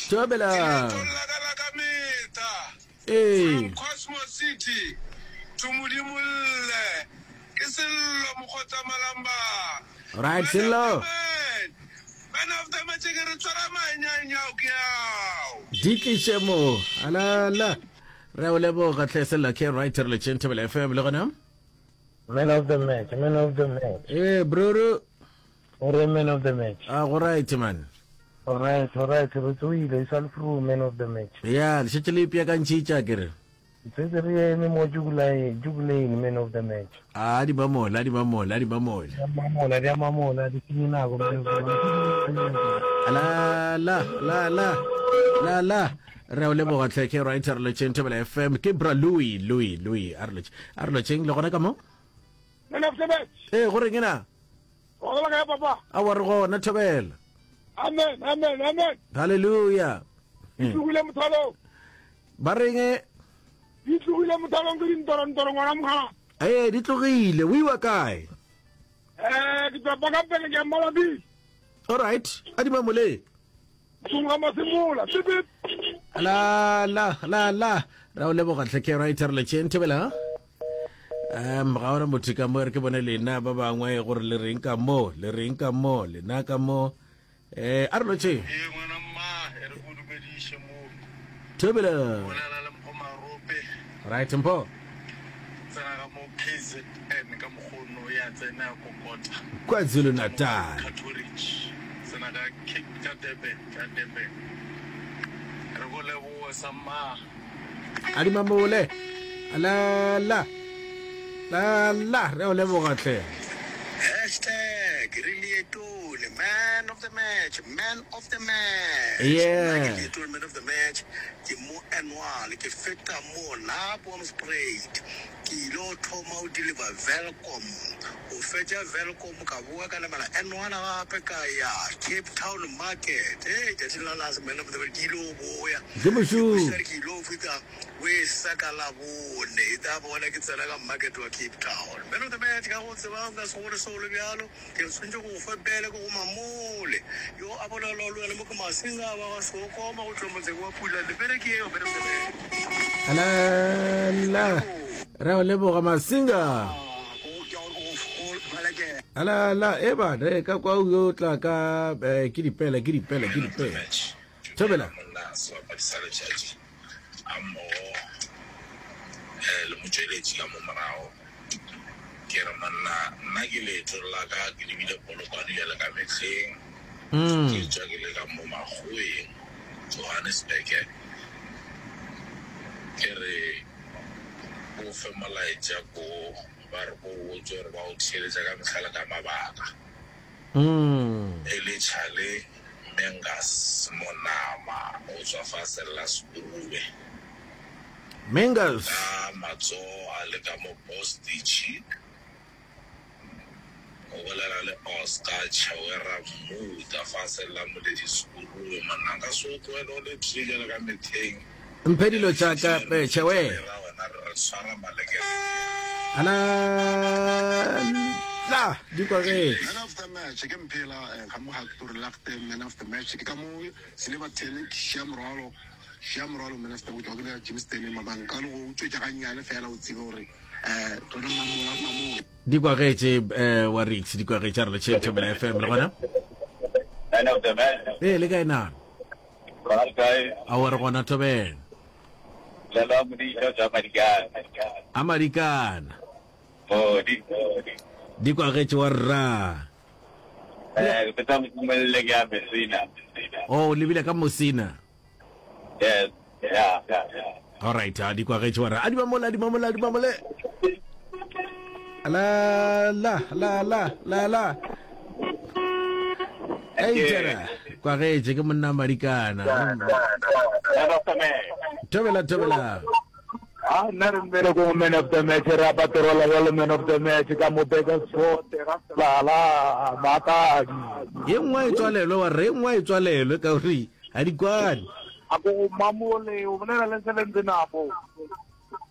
Tobela. From Cosmos City to Mudimulle. Isillo Mkhota Malamba. Right, Sillo. Man of the match Diki Shemo. Ala. Rawlebo Gatlesela K writer Lechentabel FM Loganam. Man of the match. Bro. Or man of the match. Alright, man. Alright. Rutui, the Salfru, man of the match. Yeah, Shitli Piaganchi Chagger. It's a real more jubilee, man of the match. Ladi Bamo. Mamo, the Kina. La. Rawlebo Gatleke writer Lechentabel FM. Kibra Louis Arloching Loganacamo. Man of the match. Gorigina. Hola, Papa. Our go, Natabel. Amen. Hallelujah. William Talo. Barringe. William Talon Green Toronto. Eh, Ditogile, we were guy. The Bagapel and Malabi. All right, Adimamule. Sungamasimola. La. Rawlebo Gatleke writer Lechentabela. Gaona motika mo re ke bone lena ba bangwe gore le rinka mo le naka mo arloche Ngwana mma re go dumedishe mo Tobela bona le mpomarope right mpo tsena ga mo KZN ka mogolo ya tsena go kota KwaZulu Natal Catholic tsena ga Durban re go le go sama Adimamule la re o lebo gatle #RelietoLe man of the match yeah man of the match ke mo annual ke feta mo na bombs praised ke lo thoma o deliver welcome o fetja welcome ka bua ka le mala annual gape ka ya Cape Town market just la last man of the kilo boya Dimushu kilo fita we sakala bone ita bona ke tsela ka market wa Cape Town man of the match ka go tseba ga solo byalo ke tshwantse go fa bele go mamole yo abola lo le mo ka masinga ba so koma go tlomotse go pula le bere ke yo bere la re o lebo ga masinga la eba re ka kwa yo tla ka ke dipela Tobela amo le motsweletsi ka mo morao ke re manna nna ke letso la ka ke lebile polokwane ya le ka metleng ke tswa ke le ka mo magoeng Johannesburg ke re o fe malaetsa ko ba re go tswe re ba o tsheletsa ka megala ka mabaka ele chale Mengas monama o tswa fasela Sibulube Mengas matso a le ka mo postage o bolela le Oscar Chawera muta fasela mo le Sibulube mananga so tloela o le tsile ka metheng mpedilo chaka chewe swara maleke la dikwage man of the match ke mphela ga mo haktor lagte man of the match ke ka mo sileba tele Shamrolo man of the match go le James Tene mabanka le go tswetsa ganyane fela o tsebe gore tona mamola dikwage wa Rix dikwage Charlie Chentebel FM le gona man of the match le ga ina guy awar gona toben la mudi American oh dikwage warra betam kumele ya Messina libile ka Mosina yes yeah all right dikwage warra adimamole la jara kwage ke monna Americana Tobela Narembere go man of the match, Rapatrola, man of the match, Camopega, la Mata. Yengwa itswalelo wa re ngwa itswalelo ka uri ha di kwane Abo mamole, o bona le 7 nabo.